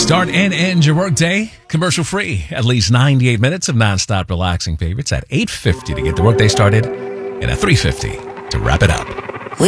Start and end your workday commercial free. At least 98 minutes of nonstop relaxing favorites at 8:50 to get the workday started and at 3:50 to wrap it up.